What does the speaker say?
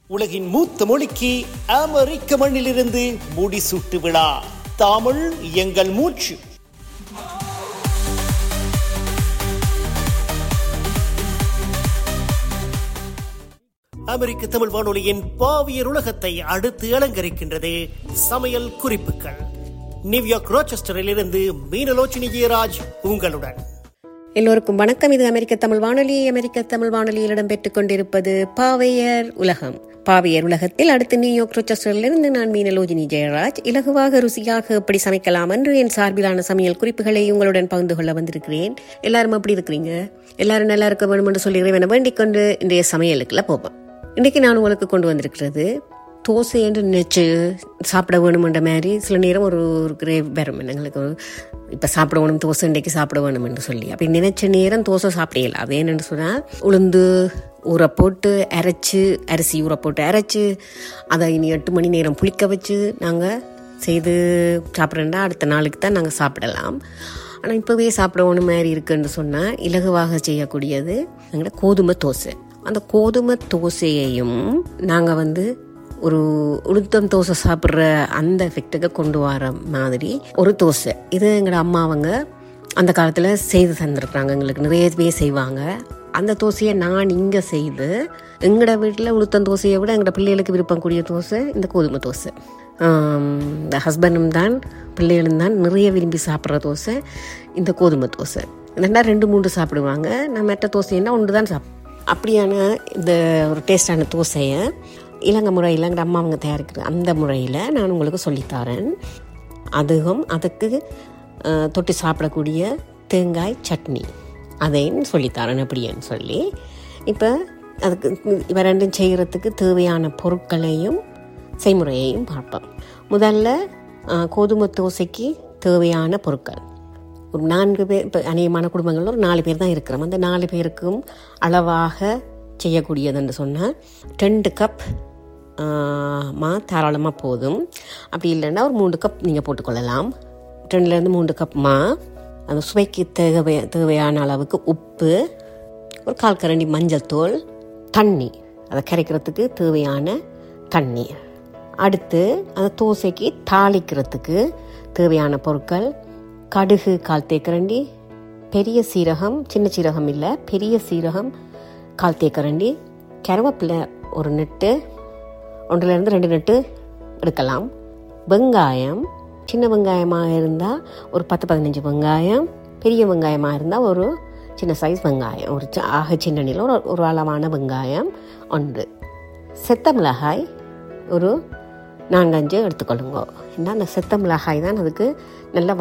உலகின் மூத்த மொழிக்கு அமெரிக்க மண்ணிலிருந்து முடிசூட்டு விழா. தமிழ் எங்கள் மூச்சு. அமெரிக்க தமிழ் வானொலியின் பாவியர் உலகத்தை அடுத்து அலங்கரிக்கின்றது சமையல் குறிப்புகள். நியூயார்க் ரோச்செஸ்டரில் இருந்து மீனலோச்சினி ஜெயராஜ் உங்களுடன். எல்லோருக்கும் வணக்கம். இது அமெரிக்க தமிழ் வானொலி. அமெரிக்க தமிழ் வானொலியில் இடம்பெற்றுக் கொண்டிருப்பது பாவையர் உலகம். பாவையர் உலகத்தில் அடுத்து நியூயார்க் ரோச்செஸ்டரிலிருந்து நான் மீனலோச்சினி ஜெயராஜ். இலகுவாக ருசியாக எப்படி சமைக்கலாம் என்று என் சார்பிலான சமையல் குறிப்புகளை உங்களுடன் பகிர்ந்து கொள்ள வந்திருக்கிறேன். எல்லாரும் எப்படி இருக்கிறீங்க? எல்லாரும் நல்லா இருக்க வேண்டும் என்று சொல்லி இறைவனை வேண்டிக் கொண்டு இன்றைய சமையலுக்குள்ள போவோம். இன்றைக்கு நான் உங்களுக்கு கொண்டு வந்திருக்கிறது தோசை என்று நினைச்சு சாப்பிட வேணுமென்ற மாதிரி சில நேரம் ஒரு கிரேவ் வரும் எங்களுக்கு. இப்போ சாப்பிட வேணும், தோசை இன்றைக்கு சாப்பிட வேணும் என்று சொல்லி அப்படி நினைச்ச நேரம் தோசை சாப்பிடலாம். அது என்னென்னு சொன்னால், உளுந்து ஊற போட்டு அரைச்சி, அரிசி ஊற போட்டு அரைச்சி அதை இனி 8 மணி நேரம் புளிக்க வச்சு நாங்கள் செய்து சாப்பிட்றோன்னா அடுத்த நாளுக்கு தான் நாங்கள் சாப்பிடலாம். ஆனால் இப்போவே சாப்பிட வேணும் மாதிரி இருக்குன்னு சொன்னால் இலகுவாக செய்யக்கூடியது எங்களோட கோதுமை தோசை. அந்த கோதுமை தோசையையும் நாங்கள் ஒரு உளுத்தம் தோசை சாப்பிட்ற அந்த எஃபெக்டுக்கு கொண்டு வர மாதிரி ஒரு தோசை. இது எங்களோட அம்மாவங்க அந்த காலத்தில் செய்து தந்துருக்குறாங்க. எங்களுக்கு நிறைய பேர் செய்வாங்க. அந்த தோசையை நான் இங்கே செய்து எங்களோட வீட்டில் உளுத்தம் தோசையை விட எங்களோட பிள்ளைகளுக்கு விருப்பம் கூடிய தோசை இந்த கோதுமை தோசை. இந்த ஹஸ்பண்டும் தான் பிள்ளைகளும் தான் நிறைய விரும்பி சாப்பிட்ற தோசை இந்த கோதுமை தோசை. ரெண்டா 2-3 சாப்பிடுவாங்க. நான் மற்ற தோசைன்னா 1 தான் அப்படியான இந்த ஒரு டேஸ்டான தோசையை இலங்கை முறையில் எங்கள் அம்மா அவங்க தயாரிக்கிற அந்த முறையில் நான் உங்களுக்கு சொல்லித்தரேன். அதுக்கு தொட்டி சாப்பிடக்கூடிய தேங்காய் சட்னி அதையும் சொல்லித்தரேன் எப்படின்னு சொல்லி. இப்போ அதுக்கு இவ ரெண்டும் செய்கிறதுக்கு தேவையான பொருட்களையும் செய்முறையையும் பார்ப்போம். முதல்ல கோதுமை தோசைக்கு தேவையான பொருட்கள். ஒரு 4 பேர், இப்போ அநேகமான குடும்பங்களில் ஒரு 4 பேர் தான் இருக்கிறோம். அந்த 4 பேருக்கும் அளவாக செய்யக்கூடியதுன்னு சொன்னால் 2 கப் தாராளமாக போதும். அப்படி இல்லைன்னா ஒரு 3 கப் நீங்கள் போட்டுக்கொள்ளலாம். 2-3 கப் அந்த சுவைக்கு தேவையான அளவுக்கு உப்பு, ஒரு 1/4 கரண்டி மஞ்சள் தூள், தண்ணி, அதை கரைக்கிறதுக்கு தேவையான தண்ணி. அடுத்து அந்த தோசைக்கு தாளிக்கிறதுக்கு தேவையான பொருட்கள்: கடுகு 1/4 தேக்கரண்டி, பெரிய சீரகம், சின்ன சீரகம் இல்லை, பெரிய சீரகம் 1/4 தேக்கரண்டி, கருவேப்பிலை ஒரு நெட்டு, 1-2 நெட்டு எடுக்கலாம். வெங்காயம், சின்ன வெங்காயமாக இருந்தால் ஒரு 10-15 வெங்காயம், பெரிய வெங்காயமாக இருந்தால் ஒரு சின்ன சைஸ் வெங்காயம், ஒரு ஆக சின்ன நீளம் ஒரு அளவான வெங்காயம் 1. செத்த மிளகாய் ஒரு 4-5 எடுத்துக்கொள்ளுங்க. ஏன்னா அந்த செத்த மிளகாய் தான் அதுக்கு நல்ல